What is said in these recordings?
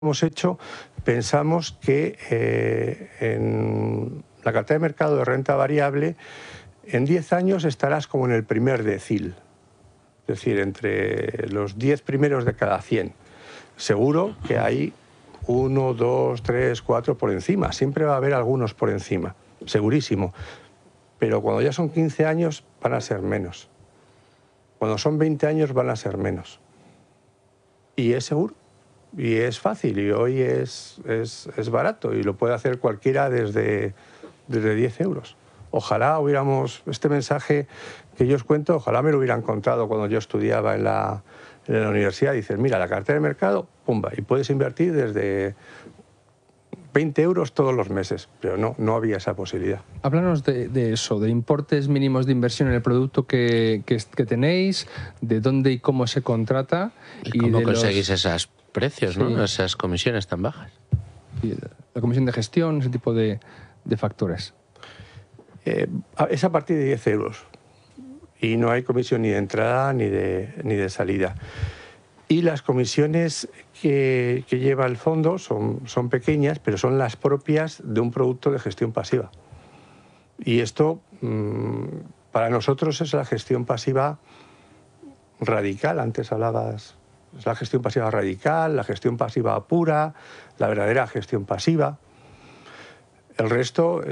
hemos hecho, pensamos que en la cartera de mercado de renta variable, en 10 años estarás como en el primer decil, es decir, entre los 10 primeros de cada 100. Seguro que hay 1, 2, 3, 4 por encima, siempre va a haber algunos por encima, segurísimo. Pero cuando ya son 15 años van a ser menos. Cuando son 20 años van a ser menos. Y es seguro. Y es fácil, y hoy es barato, y lo puede hacer cualquiera desde 10 euros. Ojalá hubiéramos, este mensaje que yo os cuento, ojalá me lo hubieran contado cuando yo estudiaba en la universidad. Dices, mira, la cartera de mercado, pumba, y puedes invertir desde 20 euros todos los meses, pero no había esa posibilidad. Háblanos de eso, de importes mínimos de inversión en el producto que tenéis, de dónde y cómo se contrata. ¿Y cómo conseguís esos precios, sí, ¿no? Esas comisiones tan bajas? La comisión de gestión, ese tipo de factores. Es a partir de 10 euros y no hay comisión ni de entrada ni de salida. Y las comisiones que lleva el fondo son pequeñas, pero son las propias de un producto de gestión pasiva. Y esto, para nosotros, es la gestión pasiva radical. Antes hablabas, es la gestión pasiva radical, la gestión pasiva pura, la verdadera gestión pasiva. El resto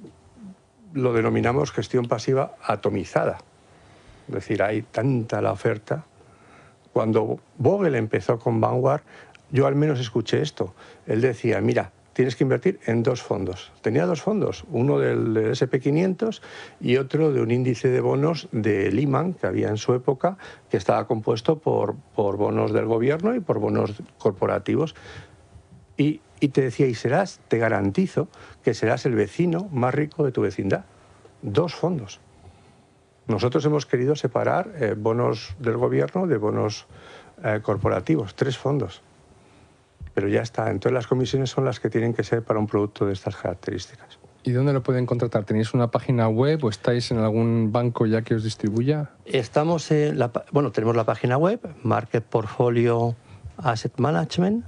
lo denominamos gestión pasiva atomizada. Es decir, hay tanta la oferta. Cuando Vogel empezó con Vanguard, yo al menos escuché esto. Él decía, mira, tienes que invertir en 2 fondos. Tenía 2 fondos, uno del SP500 y otro de un índice de bonos de Lehman, que había en su época, que estaba compuesto por bonos del gobierno y por bonos corporativos. Y te decía, te garantizo que serás el vecino más rico de tu vecindad. 2 fondos. Nosotros hemos querido separar bonos del gobierno de bonos corporativos, 3 fondos. Pero ya está. Entonces las comisiones son las que tienen que ser para un producto de estas características. ¿Y dónde lo pueden contratar? ¿Tenéis una página web o estáis en algún banco ya que os distribuya? Estamos tenemos la página web, Market Portfolio Asset Management,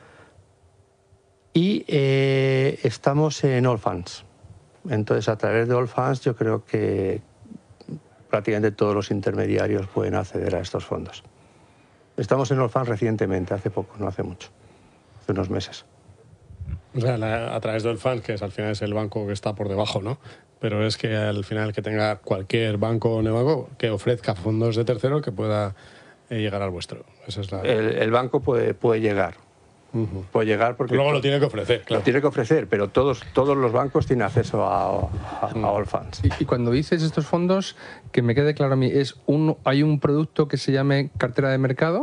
y estamos en Allfunds. Entonces, a través de Allfunds yo creo que prácticamente todos los intermediarios pueden acceder a estos fondos. Estamos en Allfunds recientemente, hace poco, no hace mucho, hace unos meses. O sea, a través de Allfunds, que al final es el banco que está por debajo, ¿no? Pero es que al final que tenga cualquier banco o neobanco que ofrezca fondos de tercero que pueda llegar al vuestro. Esa es la... El banco puede llegar. Puede llegar porque... Luego lo tiene que ofrecer, claro. Lo tiene que ofrecer, pero todos los bancos tienen acceso a Allfunds. Y cuando dices estos fondos, que me quede claro a mí, ¿hay un producto que se llame cartera de mercado?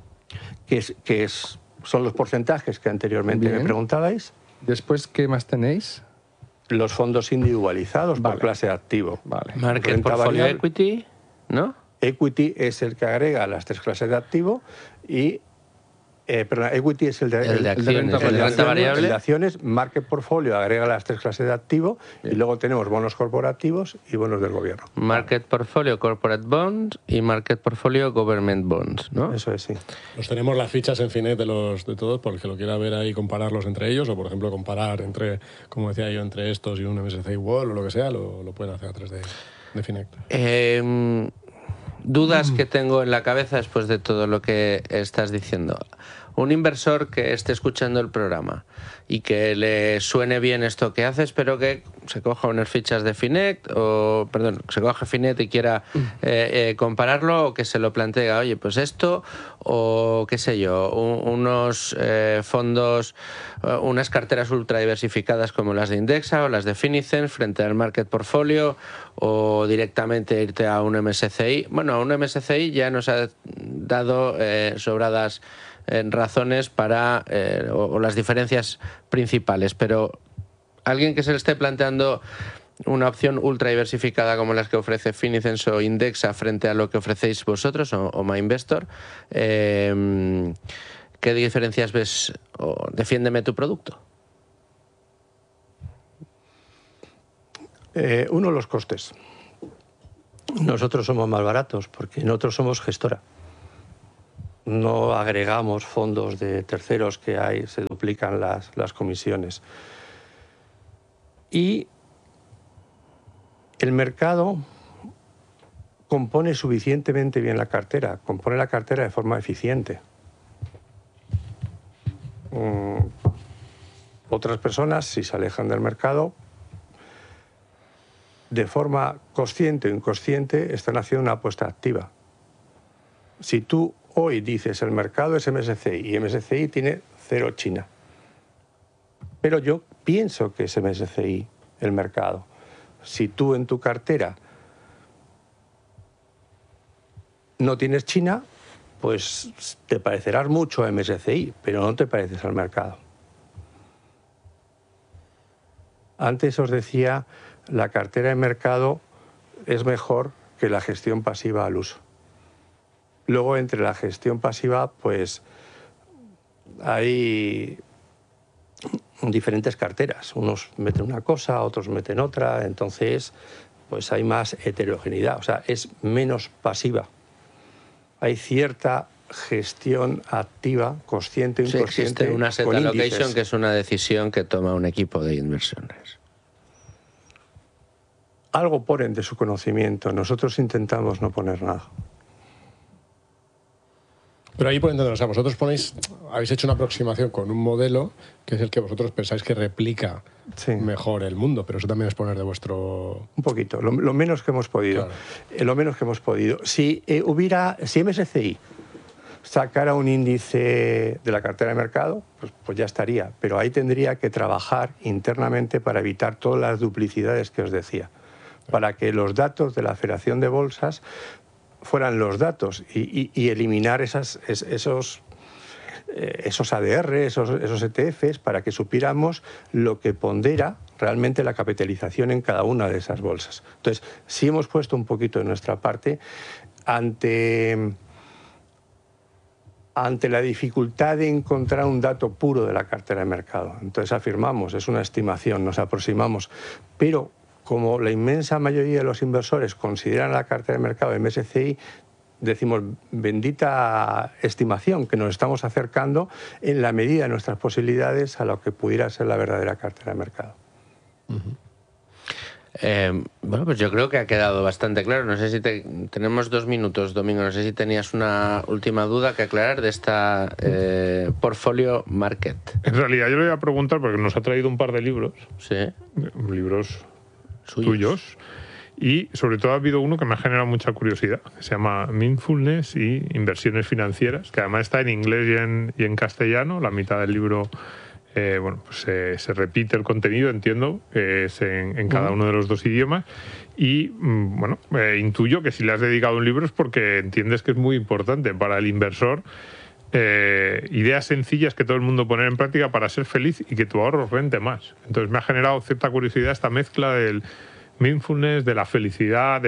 Son los porcentajes que anteriormente me preguntabais. Después, ¿qué más tenéis? Los fondos individualizados por clase de activo. Vale. Market Portfolio Equity, ¿no? Equity es el que agrega las 3 clases de activo y... Equity es el de renta variable. El de acciones. Market Portfolio agrega las 3 clases de activo. Bien. Y luego tenemos bonos corporativos y bonos del gobierno. Market Portfolio Corporate Bonds y Market Portfolio Government Bonds, ¿no? Eso es, sí. Los tenemos las fichas en Finet de todos, por el que lo quiera ver ahí, compararlos entre ellos, o por ejemplo comparar entre, como decía yo, entre estos y un MSCI World o lo que sea, lo pueden hacer a través de Finet. Dudas que tengo en la cabeza después de todo lo que estás diciendo. Un inversor que esté escuchando el programa y que le suene bien esto que hace, espero que se coja unas fichas de Finet, se coja Finet y quiera compararlo, o que se lo plantee, oye, pues esto, o qué sé yo, unos fondos, unas carteras ultra diversificadas como las de Indexa o las de Finicen frente al Market Portfolio, o directamente irte a un MSCI. Bueno, a un MSCI ya nos ha dado sobradas razones para o las diferencias principales, pero alguien que se le esté planteando una opción ultra diversificada como las que ofrece Finicens o Indexa frente a lo que ofrecéis vosotros o MyInvestor, ¿qué diferencias ves? Defiéndeme tu producto. Uno, los costes. Nosotros somos más baratos porque nosotros somos gestora. no agregamos fondos de terceros que hay, se duplican las comisiones. Y el mercado compone suficientemente bien la cartera, compone la cartera de forma eficiente. Otras personas, si se alejan del mercado, de forma consciente o inconsciente, están haciendo una apuesta activa. Si tú hoy dices el mercado es MSCI y MSCI tiene 0 China, pero yo pienso que es MSCI el mercado. Si tú en tu cartera no tienes China, pues te parecerás mucho a MSCI, pero no te pareces al mercado. Antes os decía, la cartera de mercado es mejor que la gestión pasiva al uso. Luego, entre la gestión pasiva, pues hay diferentes carteras. Unos meten una cosa, otros meten otra, entonces pues hay más heterogeneidad, o sea, es menos pasiva. Hay cierta gestión activa, consciente o inconsciente. Sí, existe un asset allocation, que es una decisión que toma un equipo de inversiones. Algo ponen de su conocimiento, nosotros intentamos no poner nada. Pero ahí por entender, o sea, vosotros habéis hecho una aproximación con un modelo que es el que vosotros pensáis que replica mejor el mundo, pero eso también es poner de vuestro... Un poquito, lo menos que hemos podido. Claro. Lo menos que hemos podido. Si MSCI sacara un índice de la cartera de mercado, pues ya estaría, pero ahí tendría que trabajar internamente para evitar todas las duplicidades que os decía, para que los datos de la Federación de Bolsas fueran los datos y eliminar esos ADR, esos ETFs, para que supiéramos lo que pondera realmente la capitalización en cada una de esas bolsas. Entonces, sí hemos puesto un poquito de nuestra parte ante la dificultad de encontrar un dato puro de la cartera de mercado. Entonces afirmamos, es una estimación, nos aproximamos, pero como la inmensa mayoría de los inversores consideran la cartera de mercado de MSCI, decimos, bendita estimación, que nos estamos acercando en la medida de nuestras posibilidades a lo que pudiera ser la verdadera cartera de mercado. Bueno, pues yo creo que ha quedado bastante claro. No sé si tenemos 2 minutos, Domingo. No sé si tenías una última duda que aclarar de esta Portfolio Market. En realidad yo le voy a preguntar, porque nos ha traído un par de libros. Sí. Libros suyos. Y sobre todo ha habido uno que me ha generado mucha curiosidad, que se llama Mindfulness y Inversiones Financieras, que además está en inglés y en castellano. La mitad del libro, se repite el contenido, entiendo, es en cada uno de los 2 idiomas. Y intuyo que si le has dedicado un libro es porque entiendes que es muy importante para el inversor. Ideas sencillas que todo el mundo pone en práctica para ser feliz y que tu ahorro rente más. Entonces me ha generado cierta curiosidad esta mezcla del mindfulness, de la felicidad,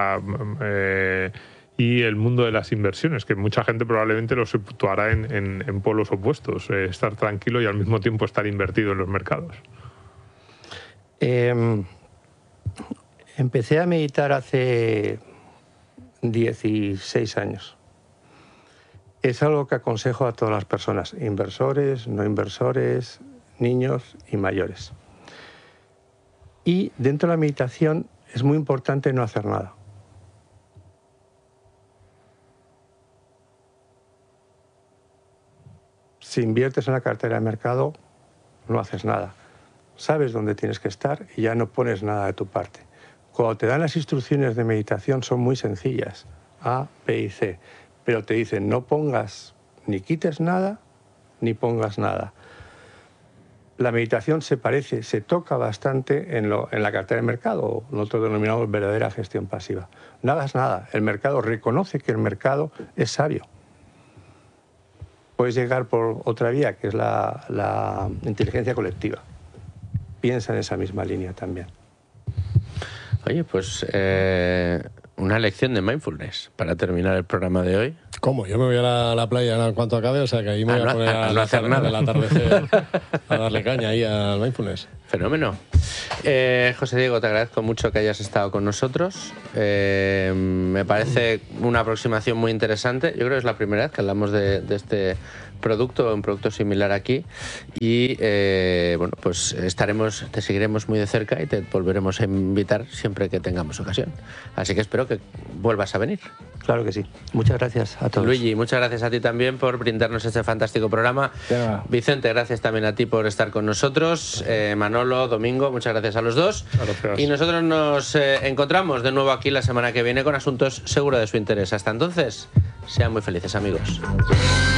y el mundo de las inversiones, que mucha gente probablemente lo situará en polos opuestos, estar tranquilo y al mismo tiempo estar invertido en los mercados. Empecé a meditar hace 16 años. Es algo que aconsejo a todas las personas, inversores, no inversores, niños y mayores. Y dentro de la meditación es muy importante no hacer nada. Si inviertes en la cartera de mercado, no haces nada. Sabes dónde tienes que estar y ya no pones nada de tu parte. Cuando te dan las instrucciones de meditación son muy sencillas, A, B y C, pero te dicen no pongas, ni quites nada, ni pongas nada. La meditación se toca bastante en la cartera de mercado, nosotros denominamos verdadera gestión pasiva. No hagas nada, el mercado reconoce que el mercado es sabio. Puedes llegar por otra vía, que es la inteligencia colectiva. Piensa en esa misma línea también. Oye, pues una lección de mindfulness para terminar el programa de hoy. ¿Cómo? Yo me voy a la playa en cuanto acabe, o sea que ahí me voy a poner a no hacer nada. al atardecer a darle caña ahí al mindfulness. Fenómeno. José Diego, te agradezco mucho que hayas estado con nosotros. Me parece una aproximación muy interesante. Yo creo que es la primera vez que hablamos de este producto, un producto similar aquí. Y bueno, pues te seguiremos muy de cerca y te volveremos a invitar siempre que tengamos ocasión. Así que espero que vuelvas a venir. Claro que sí. Muchas gracias a todos. Luigi, muchas gracias a ti también por brindarnos este fantástico programa. Vicente, gracias también a ti por estar con nosotros. Manolo, Domingo, muchas gracias a los dos. Gracias. Y nosotros nos encontramos de nuevo aquí la semana que viene con asuntos seguro de su interés. Hasta entonces, sean muy felices, amigos.